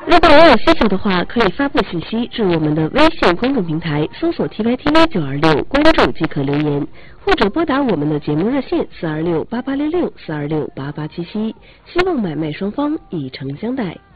如果您有需求的话，可以发布信息至我们的微信公众平台，搜索 TYTV926，关注即可留言，或者拨打我们的节目热线4268866 4268877，希望买卖双方以诚相待。